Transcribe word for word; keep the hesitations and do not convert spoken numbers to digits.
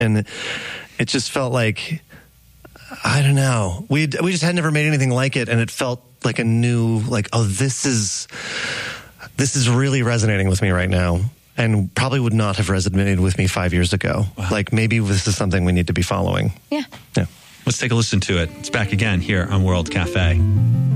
And it just felt like, I don't know, we we just had never made anything like it, and it felt like a new, like, oh, this is this is really resonating with me right now, and probably would not have resonated with me five years ago. Wow. Like, maybe this is something we need to be following. Yeah. Yeah. Let's take a listen to it. It's back again here on World Cafe.